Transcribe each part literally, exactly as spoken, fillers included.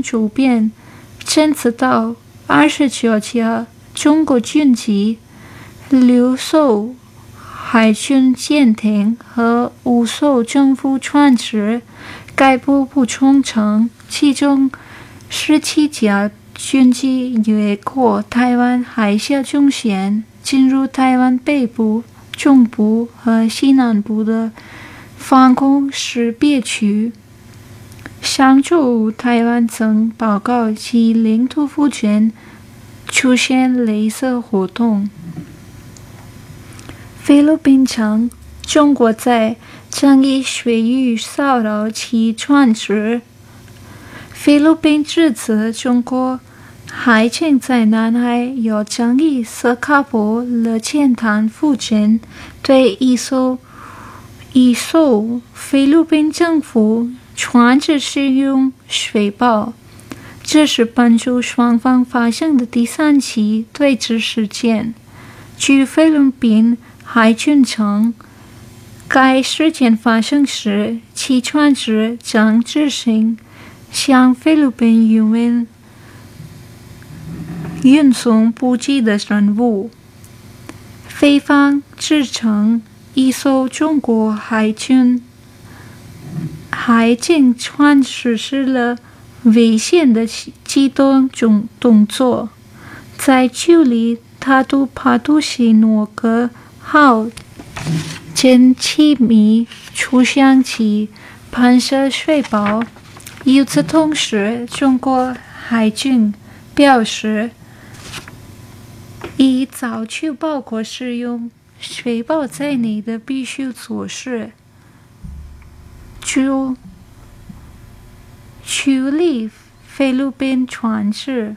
主编侦测到二十九架中国军机六艘海军舰艇和五艘政府船只该部补充称，其中十七架军机越过台湾海峡中线，进入台湾北部、中部和西南部的防空识别区。上周五，台湾曾报告其领土附近出现类似活动。菲律宾称，中国在争议水域骚扰其船只。菲律宾指责中国海警在南海有争议斯卡波勒浅滩附近对一艘一艘菲律宾政府船只使用水炮，这是本周双方发生的第三起对峙事件。据菲律宾海军称，该事件发生时，其船只正执行向菲律宾渔民运送补给的任务。菲方指称，一艘中国海军海警船实施了危险的机动动作，在距离塔图帕图西诺格号近七米处向其喷射水炮。与此同时，中国海军表示，已早就包括使用水炮在内的必须措施，就处理菲律宾船只。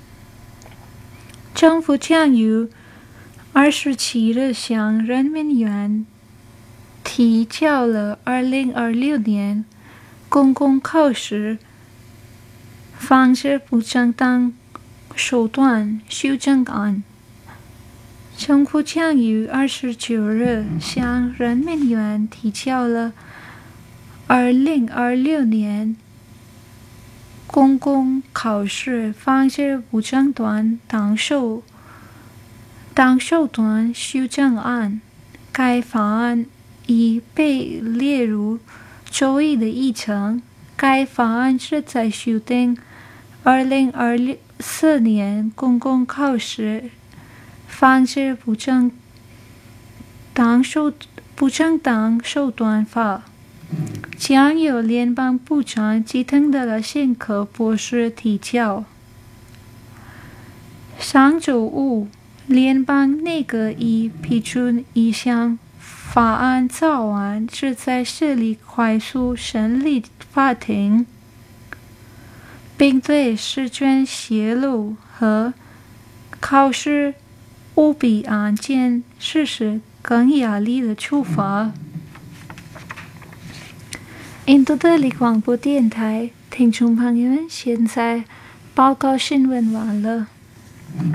政府将于二十七日向人民院提交了二零二六年公共考试防止不正当手段修正案。政府将于二十九日向人民院提交了二零二六年公共考试防止不正当当手当手段修正案。该法案已被列入周一的议程。该法案旨在修订二零二四年公共考试防止不正当手不正当手段法，将由联邦部长基廷德拉辛科博士提交。上周五，联邦内阁已批准一项法案草案，旨在设立快速审理法庭，并对试卷泄露和考试舞弊案件实施更严厉的处罚。印度德里广播电台听众朋友们，现在报告新闻完了。